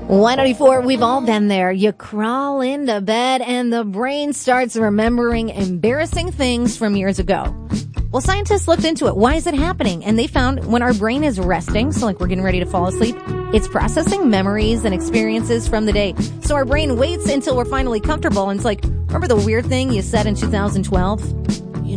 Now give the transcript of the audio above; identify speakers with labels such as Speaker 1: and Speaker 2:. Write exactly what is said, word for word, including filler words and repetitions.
Speaker 1: one ninety-four, we've all been there. You crawl into bed and the brain starts remembering embarrassing things from years ago. Well, scientists looked into it. Why is it happening? And they found when our brain is resting, so like we're getting ready to fall asleep, it's processing memories and experiences from the day. So our brain waits until we're finally comfortable and it's like, remember the weird thing you said in two thousand twelve?